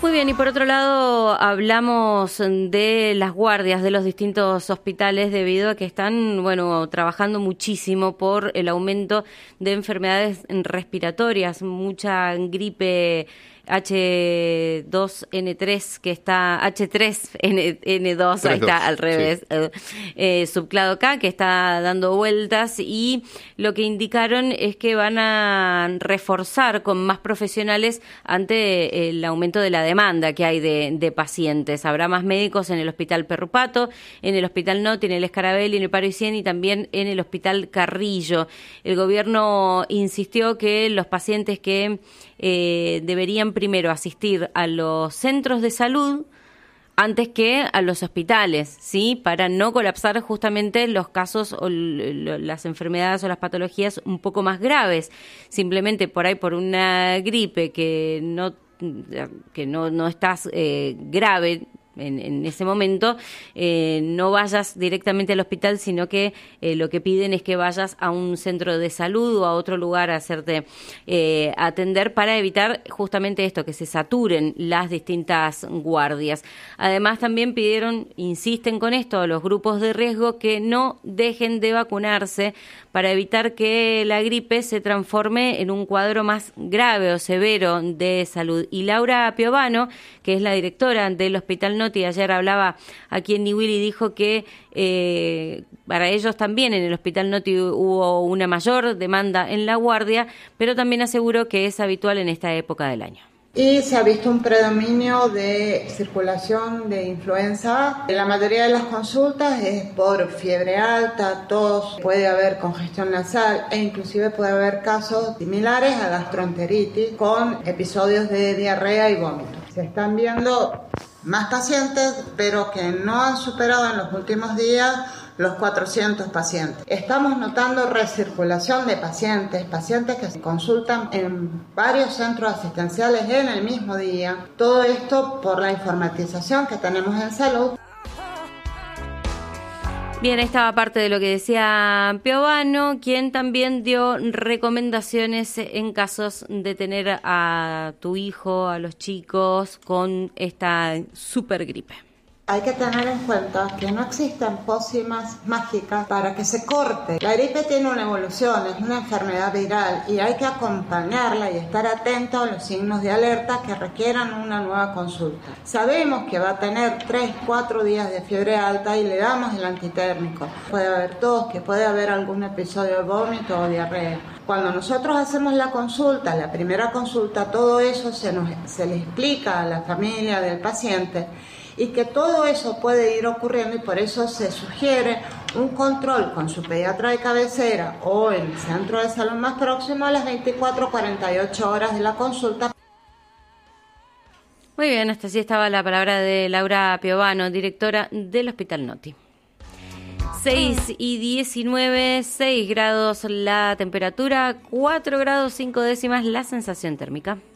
Muy bien, y por otro lado hablamos de las guardias de los distintos hospitales debido a que están, trabajando muchísimo por el aumento de enfermedades respiratorias, mucha gripe H2N3 que está H3N2, ahí está al revés, sí. Subclado K, que está dando vueltas, y lo que indicaron es que van a reforzar con más profesionales ante el aumento de la demanda que hay de pacientes. Habrá más médicos en el Hospital Perrupato, en el Hospital Noti, en el Escarabelli, en el Parisien y también en el Hospital Carrillo. El gobierno insistió que los pacientes que deberían primero asistir a los centros de salud antes que a los hospitales, ¿sí? Para no colapsar justamente los casos o las enfermedades o las patologías un poco más graves. Simplemente por ahí por una gripe que no estás grave en ese momento, no vayas directamente al hospital, sino que lo que piden es que vayas a un centro de salud o a otro lugar a hacerte atender para evitar justamente esto, que se saturen las distintas guardias. Además también insisten con esto a los grupos de riesgo que no dejen de vacunarse para evitar que la gripe se transforme en un cuadro más grave o severo de salud. Y Laura Piovano, que es la directora del Hospital Noti, ayer hablaba aquí en Niwil y dijo que para ellos también en el Hospital Noti hubo una mayor demanda en la guardia, pero también aseguró que es habitual en esta época del año. Y se ha visto un predominio de circulación de influenza. En la mayoría de las consultas es por fiebre alta, tos, puede haber congestión nasal e inclusive puede haber casos similares a gastroenteritis con episodios de diarrea y vómito. Se están viendo más pacientes, pero que no han superado en los últimos días los 400 pacientes. Estamos notando recirculación de pacientes que se consultan en varios centros asistenciales en el mismo día. Todo esto por la informatización que tenemos en salud. Bien, estaba parte de lo que decía Piovano, quien también dio recomendaciones en casos de tener a tu hijo, a los chicos, con esta super gripe. Hay que tener en cuenta que no existen pócimas mágicas para que se corte. La gripe tiene una evolución, es una enfermedad viral y hay que acompañarla y estar atento a los signos de alerta que requieran una nueva consulta. Sabemos que va a tener 3-4 días de fiebre alta y le damos el antitérmico. Puede haber tos, que puede haber algún episodio de vómito o diarrea. Cuando nosotros hacemos la consulta, la primera consulta, todo eso se le explica a la familia del paciente y que todo eso puede ir ocurriendo y por eso se sugiere un control con su pediatra de cabecera o el centro de salud más próximo a las 24-48 horas de la consulta. Muy bien, hasta así estaba la palabra de Laura Piovano, directora del Hospital Noti. 6:19, 6 grados la temperatura, 4 grados 5 décimas la sensación térmica.